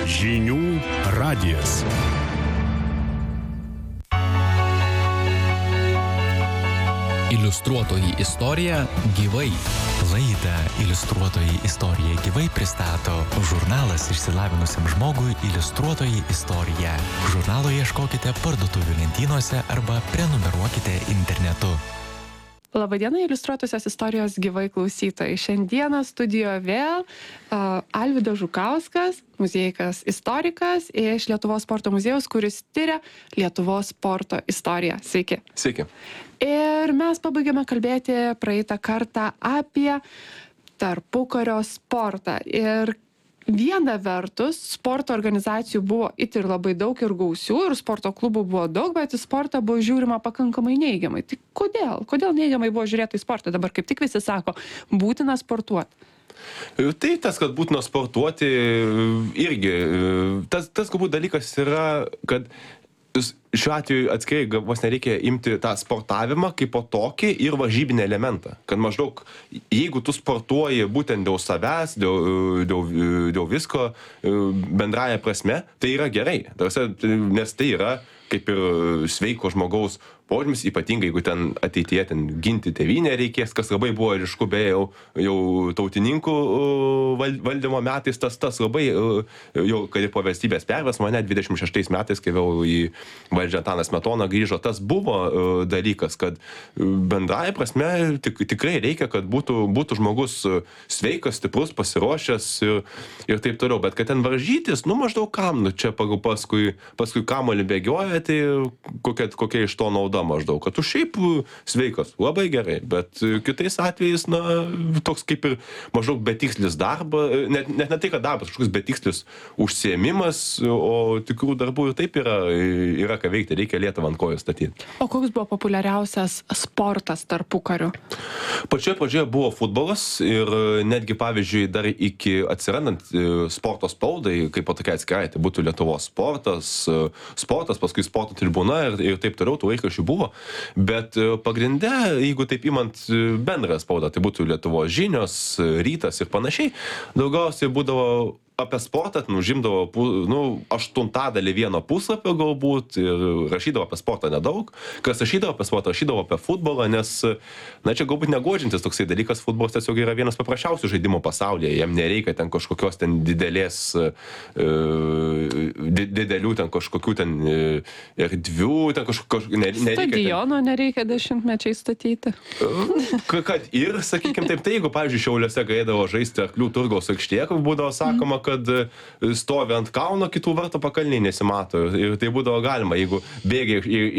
Žinių radijas. Iliustruotoji istorija gyvai. Laidą Iliustruotoji istorija gyvai pristato žurnalas išsilavinusiam žmogui Iliustruotoji istorija. Žurnalo ieškokite parduotuvių lentynose arba prenumeruokite internetu. Labadiena, Iliustruotosios istorijos gyvai klausytojai. Šiandieną studijoje vėl Alvydas Žukauskas, muziejikas istorikas iš Lietuvos sporto muziejaus, kuris tyria Lietuvos sporto istoriją. Sveiki. Sveiki. Ir mes pabaigėme kalbėti praeitą kartą apie tarpukario sportą. Ir viena vertus, sporto organizacijų buvo ir labai daug ir gausių, ir sporto klubų buvo daug, bet į sportą buvo žiūrima pakankamai neigiamai. Tai kodėl? Kodėl neigiamai buvo žiūrėta į sportą? Dabar kaip tik visi sako, būtina sportuoti. Tai tas, kad būtina sportuoti, irgi, tas galbūt dalykas yra, kad šiuo atveju atskirai vos nereikia imti tą sportavimą kaip po tokį ir varžybinį elementą. Kad maždaug, jeigu tu sportuoji būtent dėl savęs, dėl visko, bendraja prasme, tai yra gerai. Nes tai yra kaip ir sveiko žmogaus požymis, ypatingai jeigu ten ateityje ginti tėvynę reikės, kas labai buvo ryšku beje jau tautininkų valdymo metais, tas labai, jau kad ir po valstybės perversmo, net 26 metais, kai vėl į valdžią Antanas Smetona grįžo, tas buvo dalykas, kad bendraja prasme tikrai reikia, kad būtų žmogus sveikas, stiprus, pasiruošęs ir taip toliau, bet kad ten varžytis, maždaug kam, čia paskui kamuolį bėgioja, tai kokia iš to nauda maždaug, kad tu šiaip sveikas, labai gerai, bet kitais atvejais, toks kaip ir maždaug betikslis darbas, net ne tai, kad darbas, kažkoks betikslis užsiėmimas, o tikrų darbų ir taip yra ką veikti, reikia Lietuvą ant kojų statyti. O koks buvo populiariausias sportas tarpukariu? Pradžioje buvo futbolas ir netgi, pavyzdžiui, dar iki atsirandant sporto spaudai, kaip po tokia atskirai, tai būtų Lietuvos sportas, paskui sporto tribūna ir taip toliau, tų laikraščių buvo, bet pagrinde, jeigu taip imant bendrą spaudą, tai būtų Lietuvos žinios, rytas ir panašiai, daugiausiai būdavo apie sportą, žimdavo 1/8 vieno puslapio galbūt ir rašydavo apie sportą nedaug. Kas rašydavo apie sportą, rašydavo apie futbolą, nes, čia galbūt neguodžiantis toksai dalykas, futbolas tiesiog yra vienas paprasčiausių žaidimų pasaulyje, jam nereikia ten kažkokios didelių kažkokių erdvių, Stadiono nereikia dešimtmečiai statyti. Kad ir, sakykime taip, tai jeigu, pavyzdžiui, Šiauliuose galėdavo žaisti Arklių turgaus aikštėje, būdavo sakoma, kad stovi ant kalno, kitų vartų pakalniai nesimato. Ir tai būdavo galima. Jeigu bėgi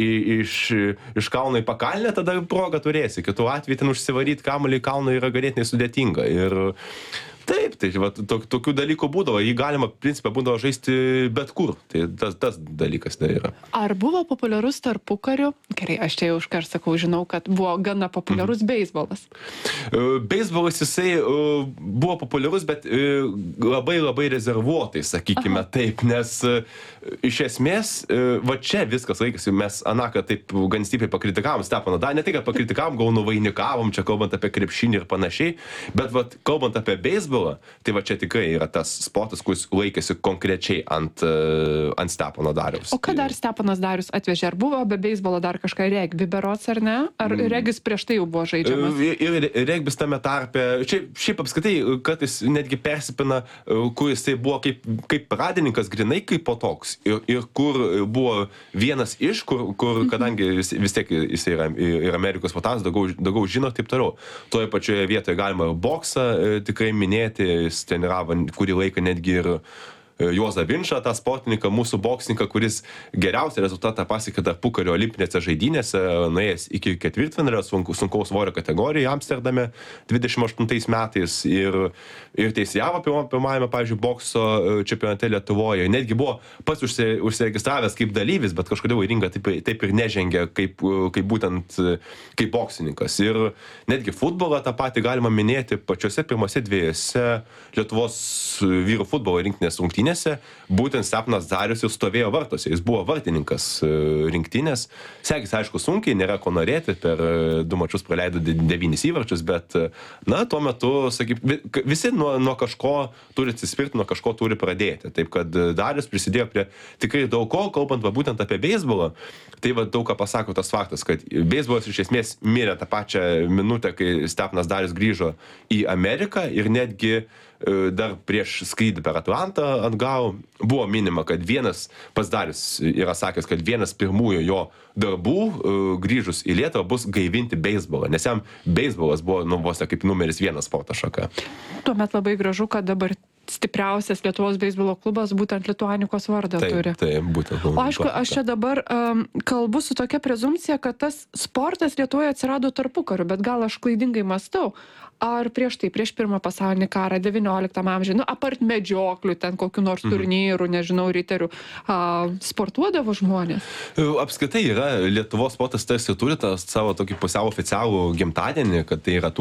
iš kalno į pakalnę, tada progą turėsi. Kitų atveju ten užsivaryti kamuolį į kalną yra ganėtinai sudėtinga. Ir taip, tokių dalykų būdavo. Jį galima, principė, būdavo žaisti bet kur. Tai tas dalykas tai yra. Ar buvo populiarus tarpukariu? Gerai, aš čia jau iškart sakau, žinau, kad buvo gana populiarus beisbolas. Beisbolas jisai buvo populiarus, bet labai rezervuotai, sakykime taip, nes iš esmės, va čia viskas laikėsi, mes Anaką taip gan stipriai pakritikavom Steponą Danį, ne tai, kad pakritikavom, gal nuvainikavom, čia kalbant apie krepšinį ir panašiai, bet va, kalbant apie beisbolą, tai va čia tikrai yra tas sportas, kuris laikėsi konkrečiai ant Stepono Dariaus. O ką dar Steponas Darius atvežė? Ar buvo be beisbolo dar kažką regbi berods, ar ne? Ar regis prieš tai jau buvo žaidžiamas? Ir regbis tame tarpe, šiaip apskritai, kartais netgi persipina, kur jisai buvo kaip pradininkas, grinai kaip po toks. Ir kur buvo vienas iš, kur kadangi vis tiek jisai yra ir Amerikos sportas, daugiau žino, taip toliau. Toje pačioje vietoje galima boksą tikrai minėti, jis treniravo kurį laiką netgi ir Juozą Vinčą, tą sportininką, mūsų boksininką, kuris geriausią rezultatą pasiekė tarpukario olimpinėse žaidynėse, nuėjęs iki ketvirtfinalio sunkaus svorio kategorijoje Amsterdame 28 metais ir teisėjavo pirmajame, pavyzdžiui, bokso čempionate Lietuvoje. Netgi buvo pats užsiregistravęs kaip dalyvis, bet kažkodėl į ringą taip ir nežengė kaip būtent kaip boksininkas. Ir netgi futbolą tą patį galima minėti pačiose pirmose dviejose Lietuvos vyrų futbolo rinktinės rungtynėse rungtynėse būtent Steponas Darius ir stovėjo vartuose. Jis buvo vartininkas rinktinės. Sekėsi, aišku, sunkiai, nėra ko norėti, per 2 mačus praleido 9 įvarčius, bet, na, tuo metu, sakyk, visi nuo kažko turi atsispirti, nuo kažko turi pradėti. Taip, kad Darius prisidėjo prie tikrai daug ko, kalbant būtent apie beisbolą. Tai daug ką pasako tas faktas, kad beisbolas iš esmės mirė tą pačią minutę, kai Steponas Darius grįžo į Ameriką ir netgi dar prieš skrydį per Atlantą atgal buvo minima, kad pats Darius yra sakęs, kad vienas pirmųjų jo darbų grįžus į Lietuvą bus gaivinti beisbolą, nes jam beisbolas buvo vos ne kaip numeris 1 sporto šaka. Tuomet labai gražu, kad dabar stipriausias Lietuvos beisbolo klubas būtent Lituanikos vardą turi. Taip, būtent. O aišku, aš čia dabar kalbu su tokia prezumcija, kad tas sportas Lietuvoje atsirado tarpukariu, bet gal aš klaidingai mąstau. Ar prieš Pirmą pasaulinį karą, 19 amžiuje, apart medžioklių, ten kokių nors turnyrų, nežinau, riterių, sportuodavo žmonės? Apskritai yra, Lietuvos sportas tarsi turi savo tokį pusiau oficialų gimtadienį, kad tai yra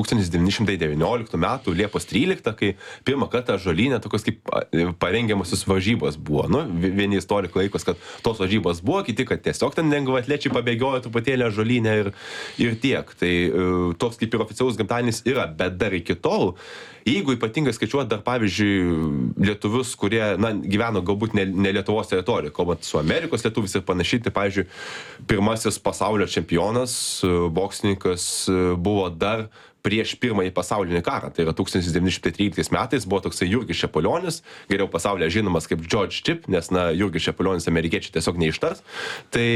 1919 metų Liepos 13, kai pirmą kartą Ąžuolyne tokios kaip parengiamusios varžybos buvo. Nu, vieni istorikai laikos, kad tos varžybos buvo, kiti, kad tiesiog ten lengvaatlečiai pabėgiojo truputėlį Ąžuolyne ir tiek. Tai toks kaip ir oficialus gimtadienis yra, bet dar iki tol, jeigu ypatingai skaičiuoti dar, pavyzdžiui, lietuvius, kurie, gyveno galbūt ne Lietuvos teritorijoje, kalbant su Amerikos lietuvis ir panašiai, tai, pavyzdžiui, pirmasis pasaulio čempionas, boksininkas buvo dar prieš Pirmąjį pasaulinį karą, tai yra 1913 metais, buvo toksai Jurgis Čepulionis, geriau pasaulyje žinomas kaip George Chip, nes, Jurgis Čepulionis amerikiečiai tiesiog neištars. Tai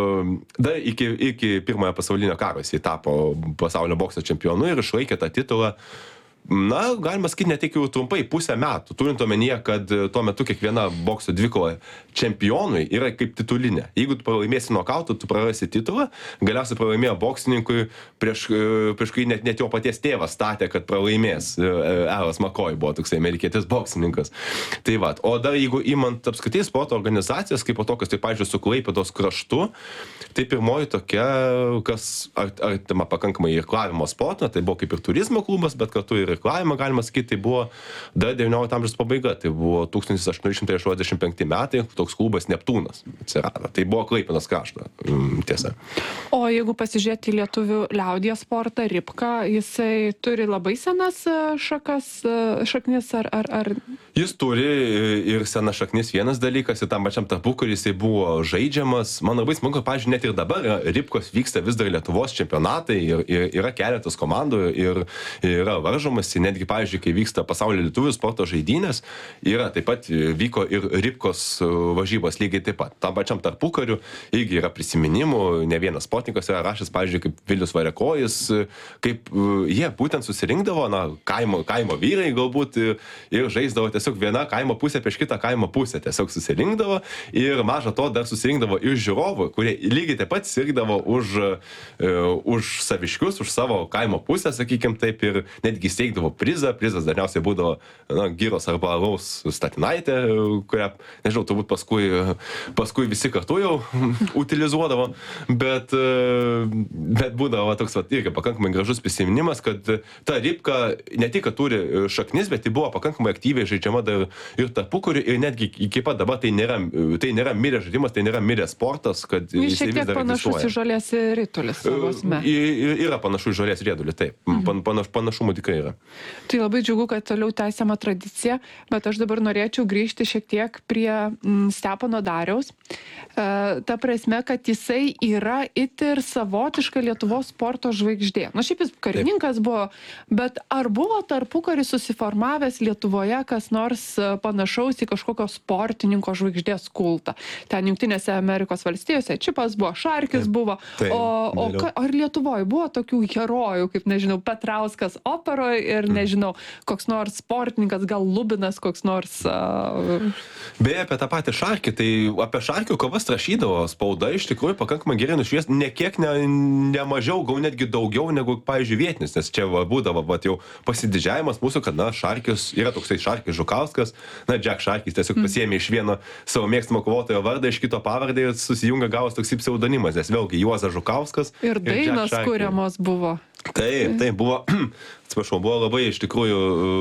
dar iki Pirmojo pasaulinio karo jis tapo pasaulio bokso čempionu ir išlaikė tą titulą. Galima sakyti, ne tik jau trumpai, 1,5 metų, turint omenyje, kad tuo metu kiekviena bokso dvikova čempionui yra kaip titulinė. Jeigu tu pralaimėsi nokautu, tu prarasi titulą, galiausiai pralaimėjo boksininkui, prieš kai net jo paties tėvas statė, kad pralaimės. Elas McCoy buvo toksai amerikietis boksininkas. Tai o dar jeigu imant apskritai sporto organizacijas, kaip po tokios, tai, pavyzdžiui, su Klaipėdos kraštu, tai pirmoji tokia, kas artima pakankamai irklavimo sporto, tai buvo kaip ir turizmo klubas, bet kartu ir irklavimą, galima sakyti, tai buvo dar 19 amžiaus pabaiga, tai buvo 1885 metai, toks klubas Neptūnas atsirado. Tai buvo Klaipėdos krašto, tiesa. O jeigu pasižiūrėti į lietuvių liaudies sportą, Ripka, jisai turi labai senas šaknis ar... Jis turi ir senas šaknis vienas dalykas, ir tam pačiam tarpukariu jisai buvo žaidžiamas. Man labai smagu, pavyzdžiui, net ir dabar Ripkos vyksta vis dar Lietuvos čempionatai ir yra keletas komandų ir yra varžomas. Netgi, pavyzdžiui, kai vyksta pasaulio lietuvių sporto žaidynės, taip pat vyko ir Ripkos varžybos lygiai taip pat. Tam pačiam tarpukariu irgi yra prisiminimų, ne vienas sportininkas yra rašęs, pavyzdžiui, kaip Vilius Variakojis, kaip jie būtent susirinkdavo, kaimo vyrai galbūt ir žaisdavo tiesiog viena kaimo pusė prieš kitą kaimo pusę, tiesiog susirinkdavo ir maža to dar susirinkdavo iš žiūrovų, kurie lygiai taip pat sirgdavo už saviškius, už savo kaimo pusę, sakykime taip, ir netgi steigdavo prizą. Prizas dažniausiai būdavo gyros arba alaus statinaitė, kurią, nežinau, turbūt paskui visi kartu jau utilizuodavo, bet būdavo toks irgi pakankamai gražus prisiminimas, kad ta Ripka ne tik, kad turi šaknis, bet ji buvo pakankamai aktyviai žaidžiama dar ir tarpukariu, ir netgi iki pat dabar tai nėra miręs žaidimas, tai nėra miręs sportas, kad jis vis dar egzistuoja. Šiek tiek panašus į žolės ritulis savo esme. Yra panašus į žolės riedulį, taip. Panašumų tikrai yra. Tai labai džiugu, kad toliau tęsiama tradicija, bet aš dabar norėčiau grįžti šiek tiek prie Stepono Dariaus. Ta prasme, kad jisai yra ir savotiška Lietuvos sporto žvaigždė. Šiaip jis karininkas buvo, bet ar buvo tarpukariu susiformavęs Lietuvoje kas nors panašaus į kažkokio sportininko žvaigždės kultą? Ten Jungtinėse Amerikos valstijose Čipas buvo, Šarkis buvo, ar Lietuvoje buvo tokių herojų, kaip, nežinau, Petrauskas operoje ir, nežinau, koks nors sportininkas, gal Lubinas koks nors... Beje, apie tą patį Šarkį, tai apie Šarkių kovas rašydavo spauda, iš tikrųjų pakankamai gerai nušvies, ne kiek ne mažiau, gal netgi daugiau negu, pavyzdžiui, vietinis, nes čia būdavo jau pasididžiavimas mūsų, kad, Šarkis, yra toksai Šarkis Žukauskas, Jack Šarkis tiesiog pasiėmė iš vieno savo mėgstamo kovotojo vardą, iš kito pavardę ir susijungia gavos toks pseudonimas, nes vėlgi Juozas Žukauskas. Ir dainos kuriamos buvo. Tai buvo, atsiprašau, buvo labai iš tikrųjų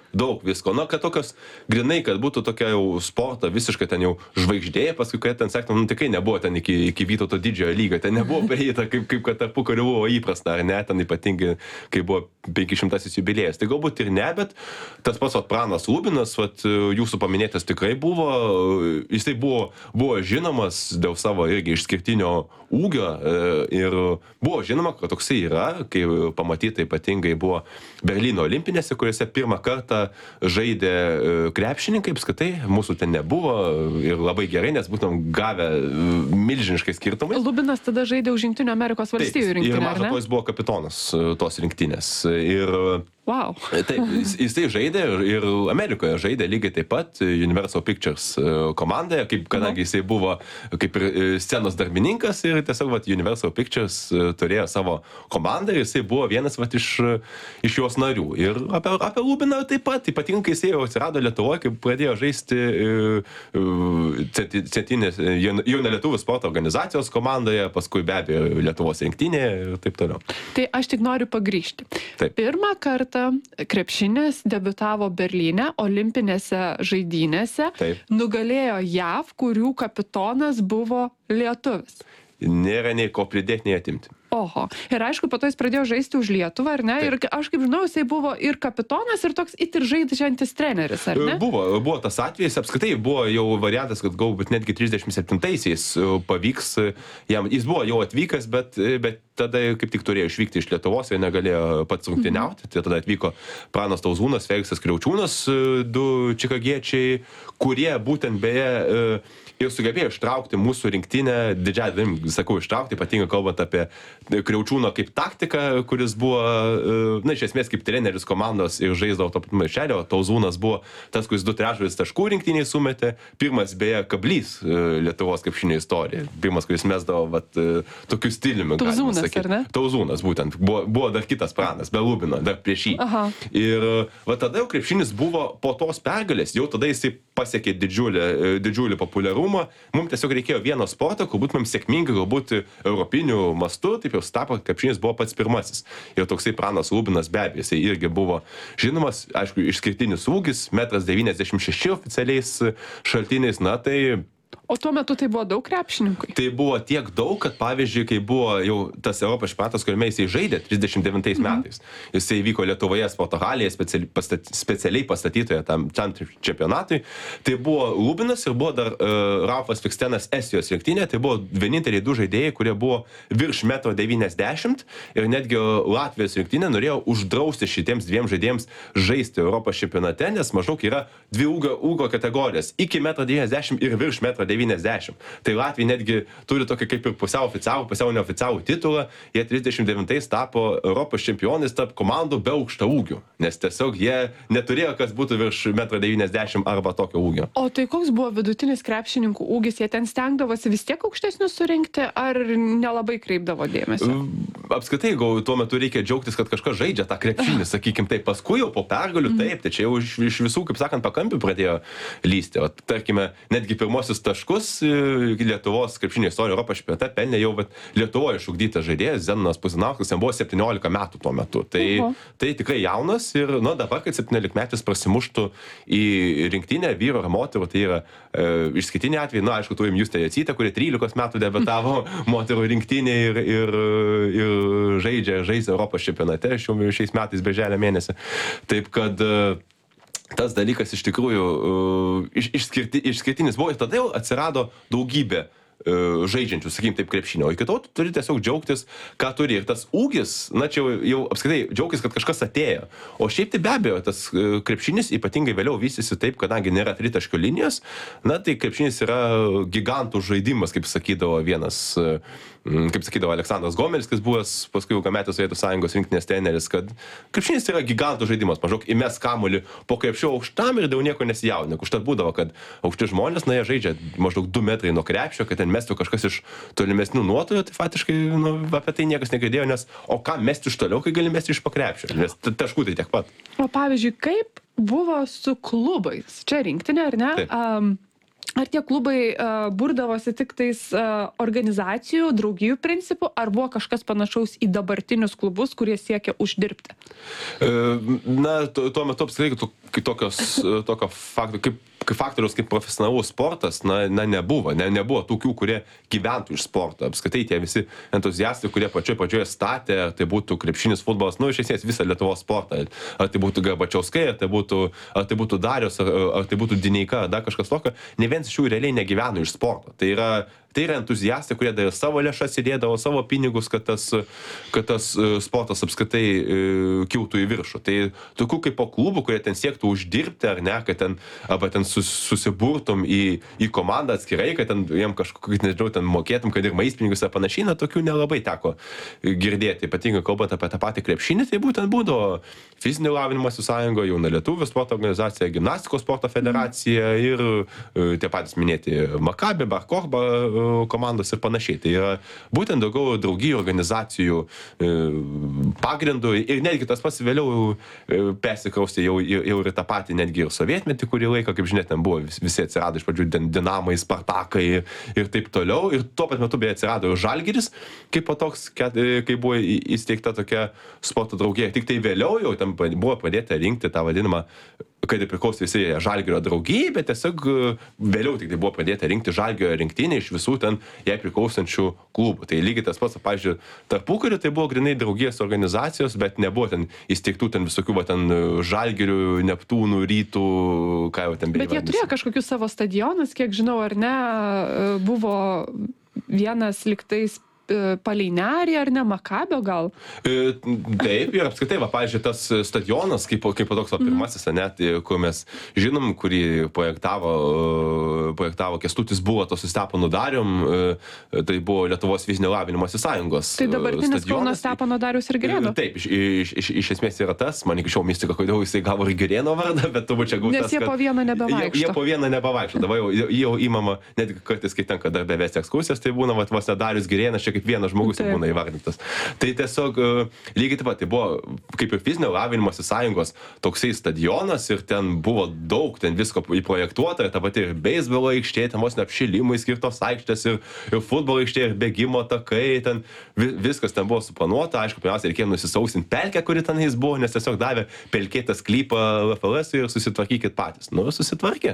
daug visko. Na, kad tokios grinai, kad būtų tokia jau sporto visiškai ten jau žvaigždė, paskui, kad ten sektum, tikrai nebuvo ten iki Vytauto didžiojo lygio, ten nebuvo prieita, kaip kad tarpukariu buvo įprasta, ar ne, ten ypatingai, kai buvo 500-asis jubiliejus. Tai galbūt ir ne, bet tas pats Pranas Lubinas, jūsų paminėtas tikrai buvo, jisai buvo žinomas dėl savo irgi išskirtinio ūgio ir buvo žinoma, kad toksai yra, kai pamatyta ypatingai buvo Berlyno olimpinėse, kuriuose pirmą kartą žaidė krepšininkai, apskritai, mūsų ten nebuvo ir labai gerai, nes būtum gavę milžiniškai skirtumai. Lubinas tada žaidė už Jungtinių Amerikos valstijų rinktinę, ir maža to jis buvo kapitonas tos rinktinės. Ir wow. Taip, jisai žaidė ir Amerikoje žaidė lygiai taip pat Universal Pictures komandoje, kadangi jisai buvo kaip ir scenos darbininkas ir tiesiog Universal Pictures turėjo savo komandą ir jisai buvo vienas iš jos narių. Ir apie Lubiną taip pat, ypatingai jisai jau atsirado Lietuvoje, kai pradėjo žaisti centrinės jaunų lietuvių sporto organizacijos komandoje, paskui be abejo Lietuvos rinktinėje ir taip toliau. Tai aš tik noriu pagrįžti. Taip. Pirmą kartą krepšinis debiutavo Berlyne olimpinėse žaidynėse. Taip. Nugalėjo JAV, kurių kapitonas buvo lietuvis. Nėra nei ko pridėti, nei atimti. Oho. Ir aišku, po to jis pradėjo žaisti už Lietuvą, ar ne? Taip. Ir aš kaip žinau, jisai buvo ir kapitonas, ir toks ir žaidžiantis treneris, ar ne? Buvo tas atvejis, apskritai buvo jau variantas, kad galbūt netgi 37-aisiais pavyks jam, jis buvo jau atvykęs, bet tada kaip tik turėjo išvykti iš Lietuvos ir negalėjo pats rungtyniauti. Tai tada atvyko Pranas Tauzūnas, Feliksas Kriaučiūnas, du čikagiečiai, kurie būtent beje ir sugebėjo ištraukti mūsų rinktinę, didžiąją dalim, sakau, ištraukti, ypatingai kalbant apie Kriaučiūno kaip taktiką, kuris buvo, iš esmės kaip treneris komandos ir žaisdavo to pat maišelio, Tauzūnas buvo tas, kuris 2/3 taškų rinktiniai sumetė, pirmas beje kablys Lietuvos krepšinio istorijoje, pirmas, kuris mesdavo tokiu stiliumi. Tauzūnas, ar ne? Tauzūnas, būtent. Buvo dar kitas Pranas, be Lubino, dar prieš jį. Aha. Ir tada jau krepšinis buvo po tos pergalės, jau tada jisai pasiekė didžiulį populiarumą. Mums tiesiog reikėjo vieno sporto, kur būtumėm sėkmingai, galbūt europiniu mastu, taip jau tapo, krepšinis buvo pats pirmasis. Ir toksai Pranas Lubinas be abejo, jisai irgi buvo žinomas, aišku, išskirtinis ūgis, 1,96 m oficialiais šaltiniais, na tai... O tuo metu tai buvo daug krepšininkui? Tai buvo tiek daug, kad pavyzdžiui, kai buvo jau tas Europos čempionatas, kuriame jisai žaidė 39 metais, jisai vyko Lietuvoje sporto halėje, specialiai pastatytoje tam čempionatui, tai buvo Lubinas ir buvo dar Ralfas Fikstenas Estijos rinktinė, tai buvo vieninteliai du žaidėjai, kurie buvo virš 1,90 m ir netgi Latvijos rinktinė norėjo uždrausti šitiems dviem žaidėjams žaisti Europos čempionate, nes maždaug yra dvi ūgio kategorijos, iki 1,90 m ir virš 1,90 m. Tai Latvija netgi turi tokį kaip ir pusiau oficialų, pusiau neoficialų titulą. Jie 39 tapo Europos čempionais tarp komandų be aukšto ūgių, nes tiesiog jie neturėjo, kas būtų virš 1,90 m arba tokio ūgio. O tai koks buvo vidutinis krepšininkų ūgis? Jie ten stengdavosi vis tiek aukštesnius surinkti, ar nelabai kreipdavo dėmesio? Apskritai, tuo metu reikia džiaugtis, kad kažkas žaidžia tą krepšinį, sakykim, taip, paskui jau po pergalių, taip, tai čia jau iš visų, kaip sakant, pakampių pradėjo lysti. O tarkime, netgi pirmosius taškus Lietuvos krepšinio istorijoje Europos čempionate pelnė jau Lietuvoje išugdytas žaidėjas Zenonas Puzinauskas, jam buvo 17 metų tuo metu. Tai tikrai jaunas ir, dabar, kad 17-metis prasimuštų į rinktinę vyrų ar moterų, tai yra išskirtiniai atvejai. Aišku, turim Justę Jacytę, kuri 13 metų debiutavo moterų rinktinėje ir žaidžia Europos čempionate šiais metais birželio mėnesį. Taip, kad tas dalykas iš tikrųjų išskirtinis buvo ir tada jau atsirado daugybė žaidžiančių, sakykim, taip krepšinio. O iki to tu turi tiesiog džiaugtis, ką turi. Ir tas ūgis, čia jau apskritai džiaugtis, kad kažkas atėjo. O šiaip tai be abejo, tas krepšinis ypatingai vėliau vystysi taip, kadangi nėra tritaškio linijos, tai krepšinis yra gigantų žaidimas, kaip sakydavo Aleksandras Gomelis, kas buvęs paskui ilgametis Sovietų Sąjungos rinktinės treneris, kad krepšinis yra gigantų žaidimas, maždaug įmes kamuolį po krepšio aukštam ir dėl nieko nesijaudina. Užtat būdavo, kad aukšti žmonės, jie žaidžia maždaug 2 metrai nuo krepšio, kad ten mestų kažkas iš tolimesnių nuotolių, tai faktiškai apie tai niekas negirdėjo, nes o ką mesti iš toliau, kai gali mesti iš po krepšio, nes taškų tai tiek pat. O pavyzdžiui, kaip buvo su klubais? Čia rinktinė, ar ne? ar tie klubai burdavosi tik tais organizacijų, draugijų principų, ar buvo kažkas panašaus į dabartinius klubus, kurie siekia uždirbti? Na, tuo metu apskritai tokio faktoriaus kaip profesionalus sportas, nebuvo. Nebuvo tokių, kurie gyventų iš sporto. Apskritai tie visi entuziastai, kurie pradžioje statė, ar tai būtų krepšinis, futbolas, iš esmės visą Lietuvos sportą. Ar tai būtų Garbačiauskai, ar tai būtų Darius, ar tai būtų Dineika, ar dar kažkas tokio. Ne vienas iš jų realiai negyveno iš sporto. Tai yra entuziastai, kurie dar savo lėšas įdėdavo, savo pinigus, kad tas sportas apskritai kiltų į viršų. Tai tokių kaip po klubų, kurie ten siektų uždirbti, ar ne, kad ten susiburtum į komandą atskirai, kad ten jiem kažkokį, nežinau, ten mokėtum, kad ir maistpinigus ar panašiai, tokių nelabai teko girdėti. Ypatingai kalbant apie tą patį krepšinį, tai būtent būdavo fizinio lavinimosi sąjunga, Jauna Lietuvių sporto organizacija, gimnastikos sporto federacija ir tie patys minėti Makabi, Bar Korba komandos ir panašiai. Tai yra būtent daugiau draugijų organizacijų pagrindų ir netgi tas pats vėliau persikraustė jau ir tą patį netgi ir sovietmetį, kurį laiką, kaip žinia, ten buvo visi atsirado iš pradžių Dinamai, Spartakai ir taip toliau. Ir tuo pat metu beje atsirado ir Žalgiris, kaip po toks, kai buvo įsteigta tokia sporto draugija. Tik tai vėliau jau ten buvo pradėta rinkti tą vadinamą, kad ir priklausė visi Žalgirio draugijai, bet tiesiog vėliau tik tai buvo pradėta rinkti Žalgirio rinktinį iš visų ten jai priklausančių klubų. Tai lygiai tas pats, pavyzdžiui, tarpukariu tai buvo grynai draugijos organizacijos, bet nebuvo ten įsteigtų ten visokių Žalgirių, Neptūnų, Rytų, ką jau ten beje. Bet jie turėjo kažkokius savo stadionus, kiek žinau, ar ne, buvo vienas liktais palei nerį, ar ne, Makabio gal? Taip, ir apskritai, pavyzdžiui, tas stadionas, kaip toks pirmasis, net, kur mes žinom, kurį projektavo Kęstutis Bulatas su Stepanu Darium, tai buvo Lietuvos fizinio lavinimosi sąjungos. Tai dabartinis Kauno Stepano Dariaus ir Girėno? Taip, iš esmės yra tas, man iki šiol mistika, kodėl jisai gavo ir Girėno vardą, bet turbūt čia gautas, nes jie po vieną nebevaikšto. Jie po vieną nebevaikšto, dabar jau įmama, netgi kartais, kai tenka dar bevesti ekskursijas, tai būna vos Darius Girėnas, čia kaip vienas žmogus būna įvardintas. Tai tiesiog lygiai taip pat, tai buvo kaip ir fizinio lavinimosi sąjungos toksai stadionas ir ten buvo daug, ten visko įprojektuota, ir ta pati ir beisbolo aikštė, ten vos neapšilimui skirtos aikštės ir futbolo aikštė, ir bėgimo takai, ten viskas ten buvo suplanuota. Aišku, pirmiausia, reikėjo nusisausinti pelkę, kuri tenais buvo, nes tiesiog davė pelkėtą sklypą LFLS ir susitvarkykit patys. Susitvarkė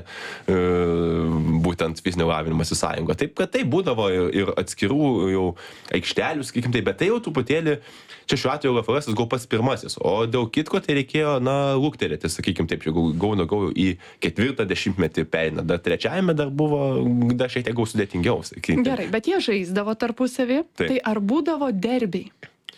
būtent fizinio lavinimosi sąjunga. Taip, kad tai būdavo ir atskirų jau aikštelių, sakykim tai, bet tai jau truputėlį, čia šiuo atveju LFLS gal pats pirmasis, o dėl kitko tai reikėjo, lukterėti, sakykim taip, jeigu gau į 40-metį pereina, dar trečiajame dar buvo, dar šiek tiek sudėtingiau, sakykim. Gerai, bet jie žaisdavo tarpusavį, tai ar būdavo derbiai?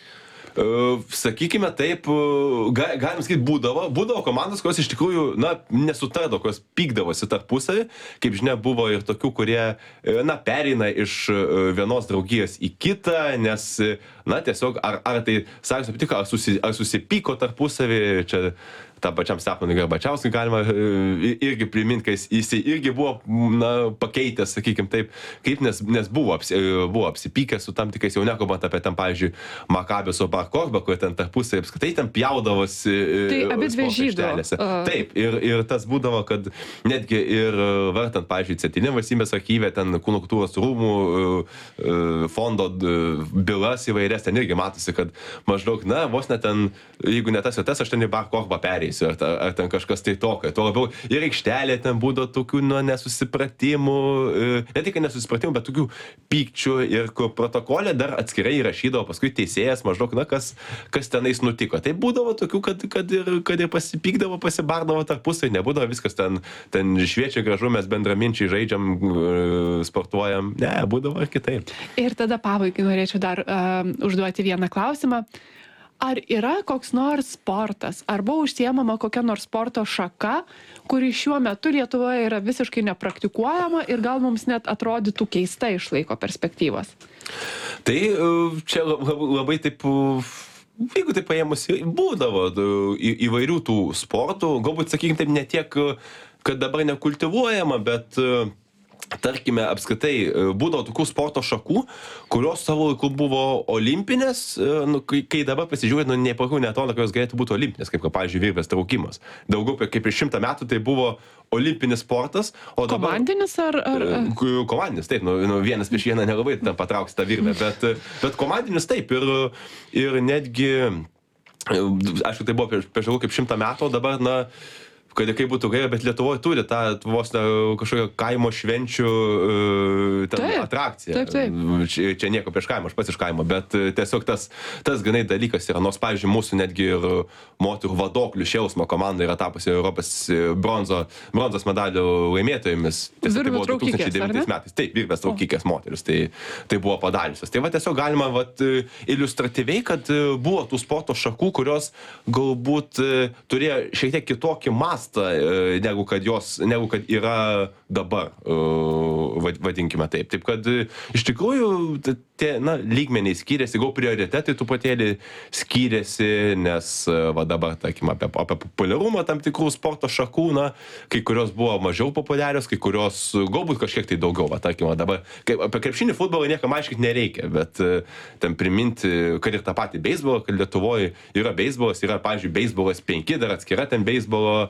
Sakykime taip, galim sakyti, būdavo komandos, kurios iš tikrųjų, nesutardavo, kurios pykdavosi tarpusavį. Kaip žinia, buvo ir tokių, kurie, pereina iš vienos draugijos į kitą, nes, tiesiog, ar tai, sakys, apitiko, ar susipyko tarpusavį, čia tam pačiam Stepanui Garbačiauskui galima irgi priminti, kai jis irgi buvo pakeitęs, sakykim taip, kaip nes buvo apsipykęs su tam tikrais, jau nekalbant apie ten, pavyzdžiui, Makabio su Bar Korba, kur ten tarpusai apskritai ten pjaudavosi. Tai abidvi žydų. Taip, ir tas būdavo, kad netgi ir vartant, pavyzdžiui, Centrinė valstybės archyve, ten Kūno kultūros rūmų fondo bylas įvairias, ten irgi matosi, kad maždaug, vos net ten, jeigu ne tas ir tas, aš ten į Bar Korbą perėjau. Ar ten kažkas tai tokio. Tuo labiau ir aikštelė ten būdavo tokių nesusipratimų, ne tik nesusipratimų, bet tokių pykčių, ir kur protokolė dar atskirai įrašydavo paskui teisėjas maždaug, kas tenais nutiko. Tai būdavo tokių, kad ir pasipykdavo, pasibardavo tarpusai, nebūdavo viskas ten šviečia gražu, mes bendraminčiai žaidžiam, sportuojam. Ne, būdavo ir kitaip. Ir tada pabaigai norėčiau dar užduoti vieną klausimą. Ar yra koks nors sportas, arba užsiemama kokia nors sporto šaka, kuri šiuo metu Lietuvoje yra visiškai nepraktikuojama ir gal mums net atrodytų keista iš laiko perspektyvos? Tai čia labai taip, jeigu taip paėmus, būdavo įvairių tų sportų, galbūt, sakykime taip, ne tiek, kad dabar nekultivuojama, bet tarkime, apskritai būdavo tokių sporto šakų, kurios savo laiku buvo olimpinės, kai dabar pasižiūrė, nepakiau netrodo, kad jos galėtų būti olimpinės, kaip, pavyzdžiui, virvės traukimas. Daugiau kaip prieš 100 metų tai buvo olimpinis sportas, o dabar... Komandinis ar... Komandinis, taip, vienas prieš vieną nelabai ten patrauks tą virvę, bet komandinis taip ir netgi, aišku, tai buvo prieš daugiau kaip 100 metų, o dabar, kad ir kaip būtų gaila, bet Lietuvoje turi tą vos kažkokio kaimo švenčių atrakciją. Taip. Čia nieko prieš kaimą, aš pats iš kaimo, bet tiesiog tas ganai dalykas yra, nors, pavyzdžiui, mūsų netgi ir moterų vadoklių Šėlsmo komanda yra tapusi Europos bronzos medalių laimėtojomis. Tai buvo 2009 metais. Taip, virvės traukikės moteris, tai buvo padariusios. Tai va tiesiog galima iliustratyviai, kad buvo tų sporto šakų, kurios galbūt turėjo šiek tiek kitokį mastą, negu kad yra dabar, vadinkime taip. Taip, kad iš tikrųjų tie lygmeniai skyrėsi, gal prioritetai truputėlį skyrėsi, nes dabar, tarkim, apie populiarumą tam tikrų sporto šakų, kai kurios buvo mažiau populiarios, kai kurios galbūt kažkiek tai daugiau. Tarkim, dabar apie krepšinį futbolą niekam aiškinti nereikia, bet ten priminti, kad ir tą patį beisbolą, kad Lietuvoje yra beisbolas, yra, pavyzdžiui, beisbolas 5, dar atskira ten beisbolo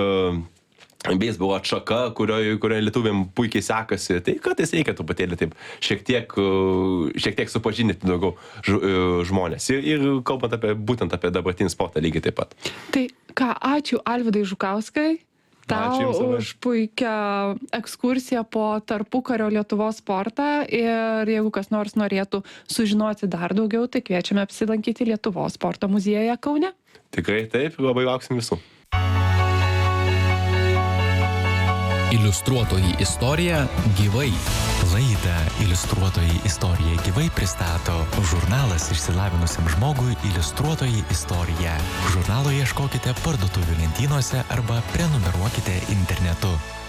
atšaka, kurioje lietuviam puikiai sekasi. Tai kartais reikia truputėlį taip šiek tiek supažindinti daugiau žmonės. Ir kalbant būtent apie dabartinį sportą lygiai taip pat. Tai ką, ačiū Alvydai Žukauskai. Tau už puikią ekskursiją po tarpukario Lietuvos sportą ir jeigu kas nors norėtų sužinoti dar daugiau, tai kviečiame apsilankyti Lietuvos sporto muziejuje Kaune. Tikrai taip, labai lauksim visų. Iliustruotoji istorija gyvai. Laidą Iliustruotoji istorija gyvai pristato žurnalas išsilavinusiam žmogui Iliustruotoji istorija. Žurnalo ieškokite parduotuvių lentynose arba prenumeruokite internetu.